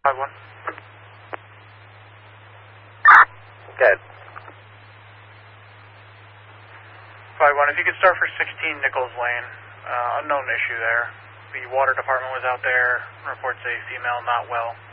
5-1. Good. 5-1, if you could start for 16 Nichols Lane, unknown issue there. The water department was out there, reports a female not well.